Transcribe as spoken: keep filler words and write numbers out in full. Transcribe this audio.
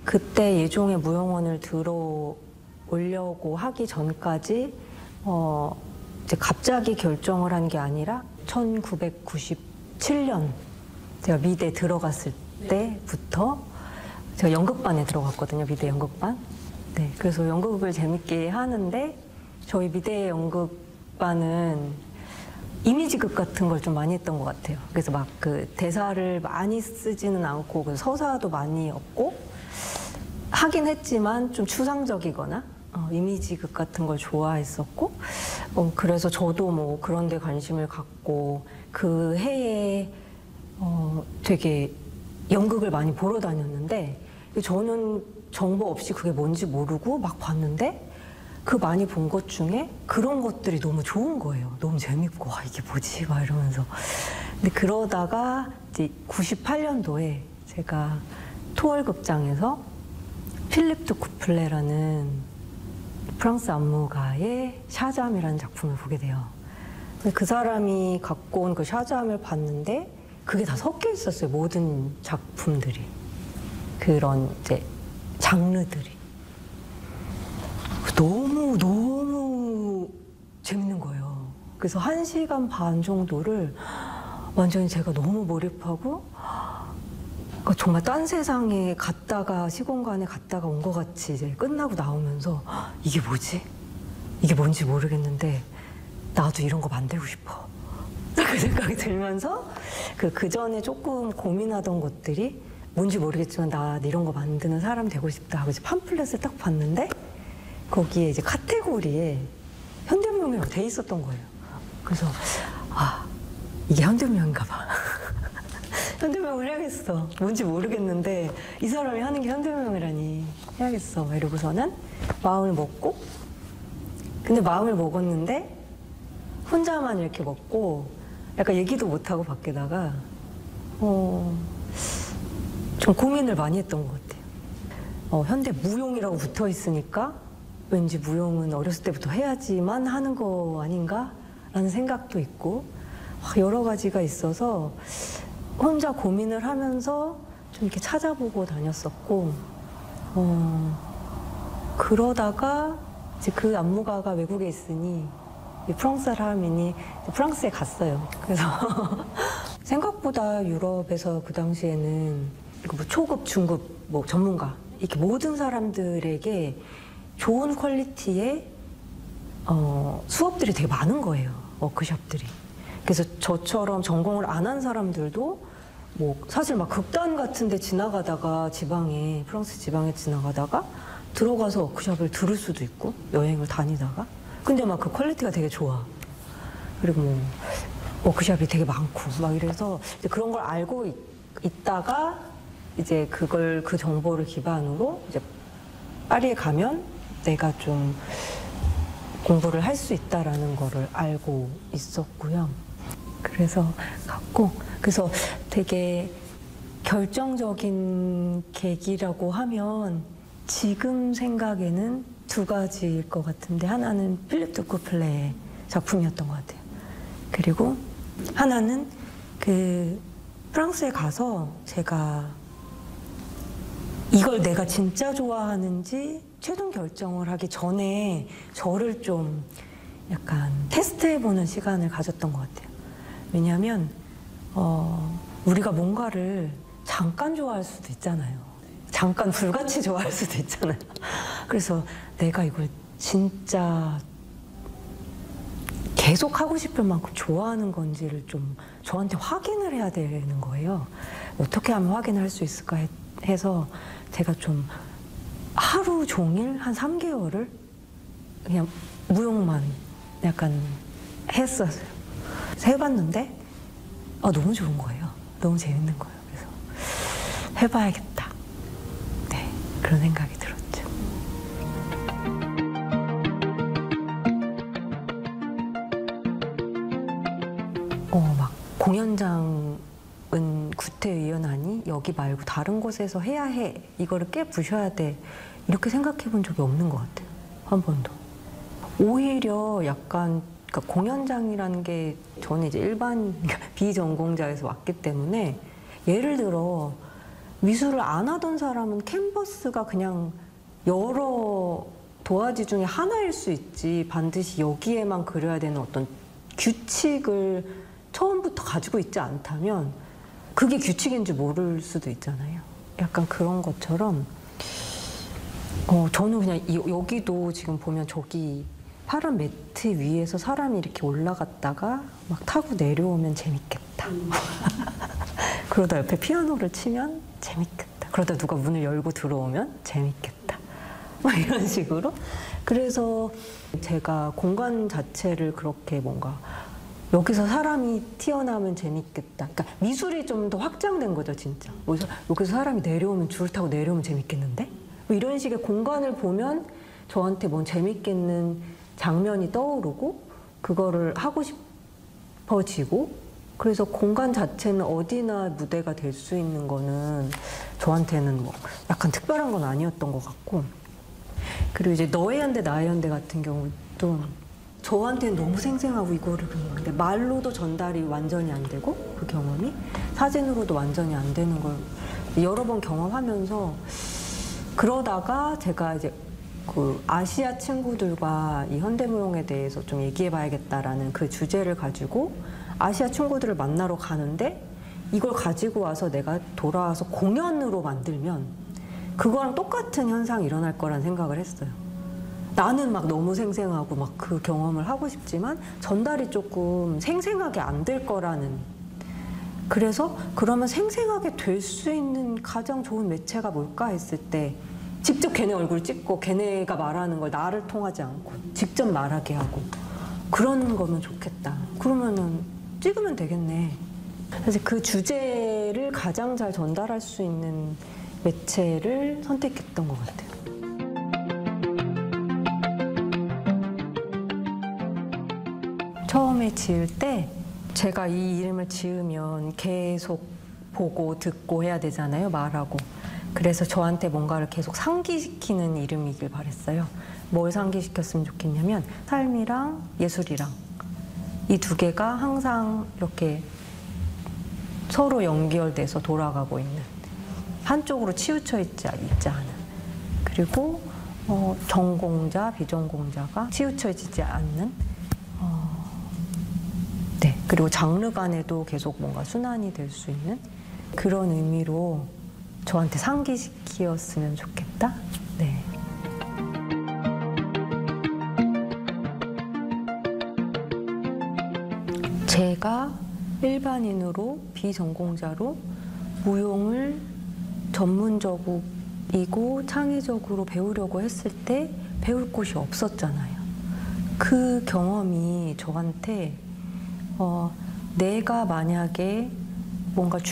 그때 예종의 무용원을 들어오려고 하기 전까지 어 이제 갑자기 결정을 한 게 아니라 천구백구십칠 년 제가 미대 들어갔을 때부터 제가 연극반에 들어갔거든요. 미대 연극반. 네, 그래서 연극을 재밌게 하는데 저희 미대 연극반은 이미지극 같은 걸 좀 많이 했던 것 같아요. 그래서 막 그 대사를 많이 쓰지는 않고 그 서사도 많이 없고 하긴 했지만 좀 추상적이거나 어, 이미지극 같은 걸 좋아했었고 어, 그래서 저도 뭐 그런 데 관심을 갖고 그 해에 어, 되게 연극을 많이 보러 다녔는데 저는 정보 없이 그게 뭔지 모르고 막 봤는데 그 많이 본 것 중에 그런 것들이 너무 좋은 거예요. 너무 재밌고 와 이게 뭐지? 막 이러면서 근데 그러다가 이제 구십팔 년도에 제가 토월극장에서 필립 드 쿠플레라는 프랑스 안무가의 샤잠이라는 작품을 보게 돼요. 근데 그 사람이 갖고 온 그 샤잠을 봤는데 그게 다 섞여 있었어요. 모든 작품들이. 그런 이제 장르들이. 너무 너무 재밌는 거예요. 그래서 한 시간 반 정도를 완전히 제가 너무 몰입하고 그러니까 정말 딴 세상에 갔다가 시공간에 갔다가 온 것 같이 이제 끝나고 나오면서 이게 뭐지? 이게 뭔지 모르겠는데 나도 이런 거 만들고 싶어. 그 생각이 들면서 그, 그 전에 조금 고민하던 것들이 뭔지 모르겠지만 나 이런 거 만드는 사람 되고 싶다 하고 이제 팜플렛을 딱 봤는데 거기에 이제 카테고리에 현대무용이라고 돼 있었던 거예요. 그래서 아 이게 현대무용인가 봐. 현대무용을 해야겠어. 뭔지 모르겠는데 이 사람이 하는 게 현대무용이라니 해야겠어. 이러고서는 마음을 먹고 근데 마음을 먹었는데 혼자만 이렇게 먹고 약간 얘기도 못하고 밖에다가 어, 좀 고민을 많이 했던 것 같아요. 어, 현대무용이라고 붙어 있으니까 왠지 무용은 어렸을 때부터 해야지만 하는 거 아닌가? 라는 생각도 있고 여러 가지가 있어서 혼자 고민을 하면서 좀 이렇게 찾아보고 다녔었고 어, 그러다가 이제 그 안무가가 외국에 있으니 프랑스 사람이니 프랑스에 갔어요. 그래서 생각보다 유럽에서 그 당시에는 뭐 초급, 중급, 뭐 전문가 이렇게 모든 사람들에게 좋은 퀄리티의 어, 수업들이 되게 많은 거예요. 워크숍들이. 그래서 저처럼 전공을 안 한 사람들도 뭐 사실 막 극단 같은 데 지나가다가 지방에 프랑스 지방에 지나가다가 들어가서 워크숍을 들을 수도 있고 여행을 다니다가 근데 막 그 퀄리티가 되게 좋아. 그리고 뭐 워크숍이 되게 많고 막 이래서 이제 그런 걸 알고 있, 있다가 이제 그걸 그 정보를 기반으로 이제 파리에 가면 내가 좀 공부를 할 수 있다라는 거를 알고 있었고요. 그래서 갔고 그래서 되게 결정적인 계기라고 하면 지금 생각에는 두 가지일 것 같은데 하나는 필립 드 쿠플레의 작품이었던 것 같아요. 그리고 하나는 그 프랑스에 가서 제가 이걸 내가 진짜 좋아하는지 최종 결정을 하기 전에 저를 좀 약간 테스트해보는 시간을 가졌던 것 같아요. 왜냐하면 어, 우리가 뭔가를 잠깐 좋아할 수도 있잖아요. 잠깐 불같이 좋아할 수도 있잖아요. 그래서 내가 이걸 진짜 계속 하고 싶을 만큼 좋아하는 건지를 좀 저한테 확인을 해야 되는 거예요. 어떻게 하면 확인을 할 수 있을까 해서 제가 좀 하루 종일 한 삼 개월을 그냥 무용만 약간 했었어요. 해봤는데 아, 너무 좋은 거예요. 너무 재밌는 거예요. 그래서 해봐야겠다. 네, 그런 생각이 들었죠. 어, 막 공연장은 구태의연하니 여기 말고 다른 곳에서 해야 해. 이거를 깨 부셔야 돼. 이렇게 생각해 본 적이 없는 것 같아요. 한 번도. 오히려 약간 그러니까 공연장이라는 게 저는 이제 일반 비전공자에서 왔기 때문에 예를 들어 미술을 안 하던 사람은 캔버스가 그냥 여러 도화지 중에 하나일 수 있지 반드시 여기에만 그려야 되는 어떤 규칙을 처음부터 가지고 있지 않다면 그게 규칙인지 모를 수도 있잖아요. 약간 그런 것처럼 어, 저는 그냥 이, 여기도 지금 보면 저기 파란 매트 위에서 사람이 이렇게 올라갔다가 막 타고 내려오면 재밌겠다. 그러다 옆에 피아노를 치면 재밌겠다. 그러다 누가 문을 열고 들어오면 재밌겠다. 막 이런 식으로. 그래서 제가 공간 자체를 그렇게 뭔가 여기서 사람이 튀어나오면 재밌겠다. 그러니까 미술이 좀 더 확장된 거죠, 진짜. 여기서, 여기서 사람이 내려오면 줄을 타고 내려오면 재밌겠는데? 뭐 이런 식의 공간을 보면 저한테 뭔 재밌겠는 장면이 떠오르고 그거를 하고 싶어지고 그래서 공간 자체는 어디나 무대가 될 수 있는 거는 저한테는 뭐 약간 특별한 건 아니었던 것 같고 그리고 이제 너의 연대 나의 연대 같은 경우도 저한테는 너무 생생하고 이거를 근데 말로도 전달이 완전히 안 되고 그 경험이 사진으로도 완전히 안 되는 걸 여러 번 경험하면서 그러다가 제가 이제 그 아시아 친구들과 이 현대무용에 대해서 좀 얘기해봐야겠다라는 그 주제를 가지고 아시아 친구들을 만나러 가는데 이걸 가지고 와서 내가 돌아와서 공연으로 만들면 그거랑 똑같은 현상이 일어날 거란 생각을 했어요. 나는 막 너무 생생하고 막 그 경험을 하고 싶지만 전달이 조금 생생하게 안 될 거라는 그래서 그러면 생생하게 될 수 있는 가장 좋은 매체가 뭘까 했을 때 직접 걔네 얼굴 찍고 걔네가 말하는 걸 나를 통하지 않고 직접 말하게 하고 그런 거면 좋겠다. 그러면은 찍으면 되겠네. 그래서 그 주제를 가장 잘 전달할 수 있는 매체를 선택했던 것 같아요. 처음에 지을 때 제가 이 이름을 지으면 계속 보고 듣고 해야 되잖아요. 말하고. 그래서 저한테 뭔가를 계속 상기시키는 이름이길 바랬어요. 뭘 상기시켰으면 좋겠냐면 삶이랑 예술이랑 이 두 개가 항상 이렇게 서로 연결돼서 돌아가고 있는 한쪽으로 치우쳐 있지, 있지 않은 그리고 어, 전공자, 비전공자가 치우쳐 있지 않는 어, 네 그리고 장르 간에도 계속 뭔가 순환이 될 수 있는 그런 의미로 저한테 상기시키었으면 좋겠다. 네. 제가 일반인으로 비전공자로 무용을 전문적이고 창의적으로 배우려고 했을 때 배울 곳이 없었잖아요. 그 경험이 저한테 어, 내가 만약에 뭔가